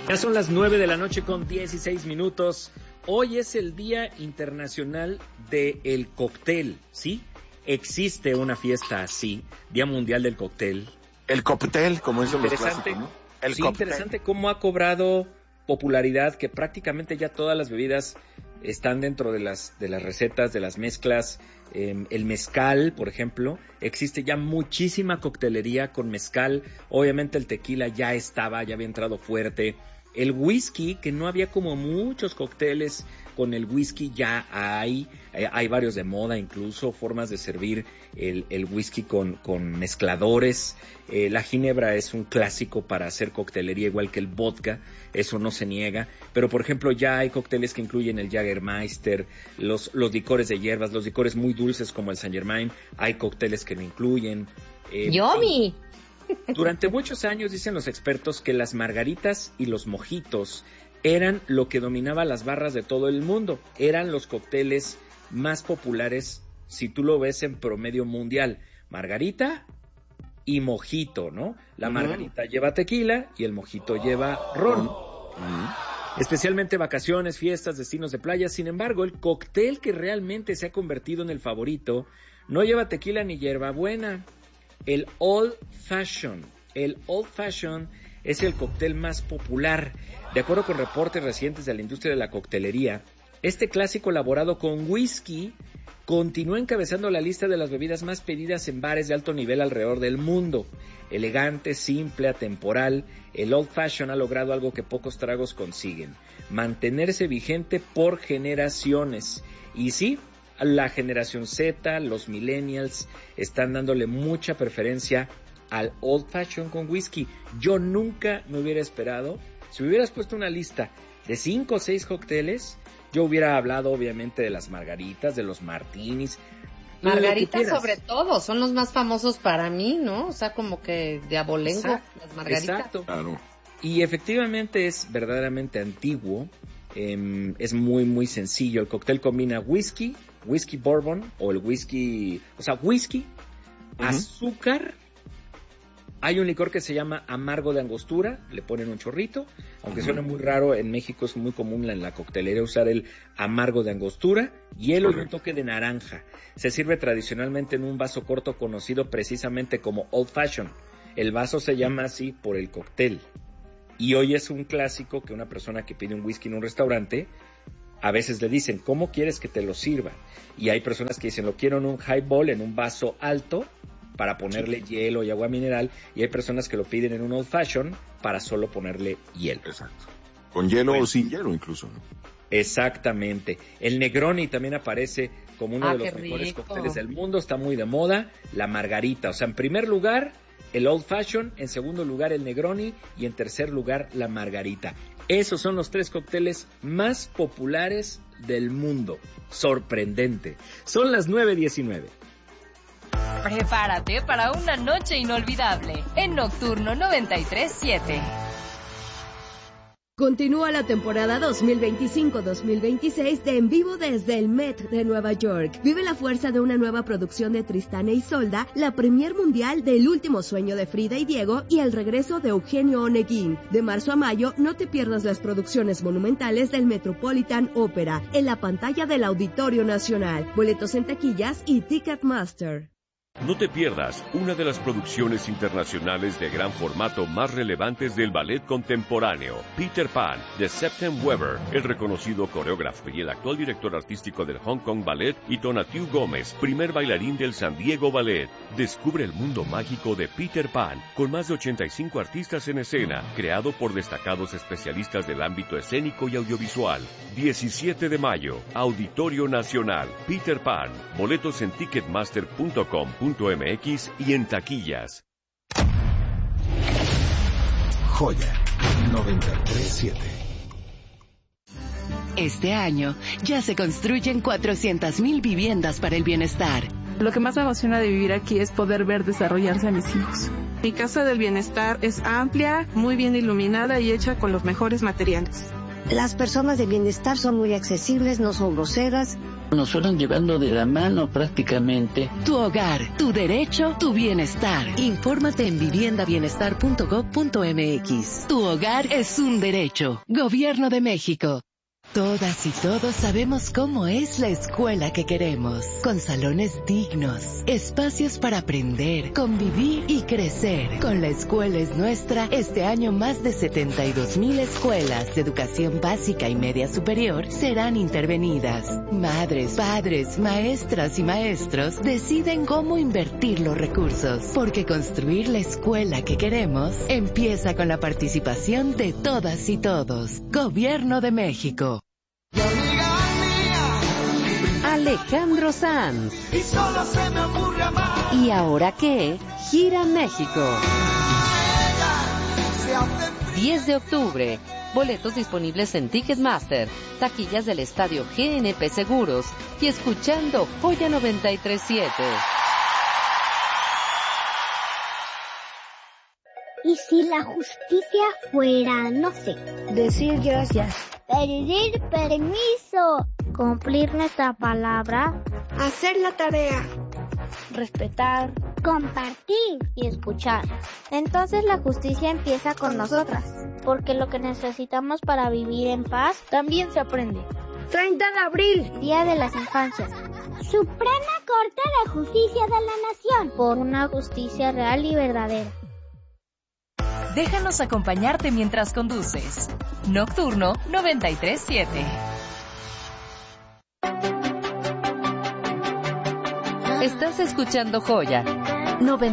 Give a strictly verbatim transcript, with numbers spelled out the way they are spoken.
Ya son las nueve de la noche con dieciséis minutos. Hoy es el Día Internacional del Cóctel, ¿sí? Existe una fiesta así, Día Mundial del Cóctel. El cóctel, como dicen los clásicos, ¿no? El sí, cóctel. Interesante cómo ha cobrado popularidad, que prácticamente ya todas las bebidas están dentro de las de las recetas, de las mezclas. Eh, el mezcal, por ejemplo, existe ya muchísima coctelería con mezcal. Obviamente el tequila ya estaba, ya había entrado fuerte. El whisky, que no había como muchos cócteles con el whisky, ya hay, hay varios de moda, incluso formas de servir el, el whisky con, con mezcladores. Eh, la ginebra es un clásico para hacer coctelería, igual que el vodka, eso no se niega. Pero, por ejemplo, ya hay cócteles que incluyen el Jägermeister, los, los licores de hierbas, los licores muy dulces como el Saint Germain, hay cócteles que lo incluyen. Eh, ¡Yummy! Durante muchos años dicen los expertos que las margaritas y los mojitos eran lo que dominaba las barras de todo el mundo. Eran los cócteles más populares, si tú lo ves en promedio mundial. Margarita y mojito, ¿no? La margarita uh-huh. lleva tequila y el mojito lleva ron. Uh-huh. Especialmente vacaciones, fiestas, destinos de playa. Sin embargo, el cóctel que realmente se ha convertido en el favorito no lleva tequila ni hierbabuena. El Old Fashion. El Old Fashion es el cóctel más popular. De acuerdo con reportes recientes de la industria de la coctelería, este clásico elaborado con whisky continúa encabezando la lista de las bebidas más pedidas en bares de alto nivel alrededor del mundo. Elegante, simple, atemporal, el Old Fashion ha logrado algo que pocos tragos consiguen: mantenerse vigente por generaciones. Y sí, la generación Z, los millennials, están dándole mucha preferencia al Old Fashion con whisky. Yo nunca me hubiera esperado, si me hubieras puesto una lista de cinco o seis cócteles, yo hubiera hablado obviamente de las margaritas, de los martinis. Margaritas sobre todo, son los más famosos para mí, ¿no? O sea, como que de abolengo, exacto, las margaritas. Exacto. Claro. Y efectivamente es verdaderamente antiguo, eh, es muy muy sencillo. El cóctel combina whisky, whisky bourbon o el whisky, o sea, whisky, uh-huh. azúcar. Hay un licor que se llama amargo de angostura, le ponen un chorrito, aunque uh-huh. suena muy raro, en México es muy común en la coctelería usar el amargo de angostura, hielo Correcto. Y un toque de naranja. Se sirve tradicionalmente en un vaso corto conocido precisamente como Old Fashion. El vaso se llama así por el cóctel. Y hoy es un clásico que una persona que pide un whisky en un restaurante, a veces le dicen, ¿cómo quieres que te lo sirva? Y hay personas que dicen, lo quiero en un highball, en un vaso alto, para ponerle sí. hielo y agua mineral, y hay personas que lo piden en un old fashion para solo ponerle hielo. Exacto. Con hielo bueno. o sin hielo incluso, ¿no? Exactamente. El Negroni también aparece como uno ah, de los mejores rico. cócteles del mundo, está muy de moda. La margarita, o sea, en primer lugar el old fashion, en segundo lugar el Negroni y en tercer lugar la margarita. Esos son los tres cócteles más populares del mundo. Sorprendente. Son las nueve diecinueve. Prepárate para una noche inolvidable en Nocturno noventa y tres siete. Continúa la temporada dos mil veinticinco dos mil veintiséis de En Vivo desde el Met de Nueva York. Vive la fuerza de una nueva producción de Tristán e Isolda, la premier mundial de El último sueño de Frida y Diego y el regreso de Eugenio Oneguín. De marzo a mayo, no te pierdas las producciones monumentales del Metropolitan Opera en la pantalla del Auditorio Nacional. Boletos en taquillas y Ticketmaster. No te pierdas una de las producciones internacionales de gran formato más relevantes del ballet contemporáneo, Peter Pan, de Septem Weber, el reconocido coreógrafo y el actual director artístico del Hong Kong Ballet, y Tonatiuh Gómez, primer bailarín del San Diego Ballet. Descubre el mundo mágico de Peter Pan, con más de ochenta y cinco artistas en escena, creado por destacados especialistas del ámbito escénico y audiovisual. diecisiete de mayo, Auditorio Nacional, Peter Pan. Boletos en ticketmaster punto com punto m x y en taquillas. Joya noventa y tres siete. Este año ya se construyen cuatrocientas mil viviendas para el bienestar. Lo que más me emociona de vivir aquí es poder ver desarrollarse a mis hijos. Mi casa del bienestar es amplia, muy bien iluminada y hecha con los mejores materiales. Las personas de bienestar son muy accesibles, no son groseras. Nos fueron llevando de la mano prácticamente. Tu hogar, tu derecho, tu bienestar. Infórmate en vivienda bienestar punto gob punto eme equis. Tu hogar es un derecho. Gobierno de México. Todas y todos sabemos cómo es la escuela que queremos, con salones dignos, espacios para aprender, convivir y crecer. Con La Escuela es Nuestra, este año más de setenta y dos mil escuelas de educación básica y media superior serán intervenidas. Madres, padres, maestras y maestros deciden cómo invertir los recursos, porque construir la escuela que queremos empieza con la participación de todas y todos. Gobierno de México. Alejandro Sanz. Y solo se me ocurre amar. ¿Y ahora qué? Gira México. diez de octubre. Boletos disponibles en Ticketmaster, taquillas del estadio G N P Seguros y escuchando Joya noventa y tres punto siete. ¿Y si la justicia fuera, no sé, decir gracias, pedir permiso, cumplir nuestra palabra, hacer la tarea, respetar, compartir y escuchar? Entonces la justicia empieza con nosotras, porque lo que necesitamos para vivir en paz también se aprende. treinta de abril, Día de las Infancias. Suprema Corte de Justicia de la Nación, por una justicia real y verdadera. Déjanos acompañarte mientras conduces. Nocturno noventa y tres punto siete. Estás escuchando Joya noventa